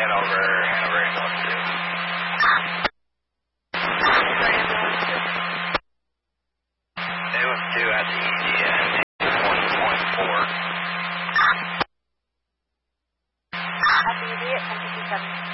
Hanover ambulance 2. Ambulance 2 at the ED at 1.4. At the ED at 1057.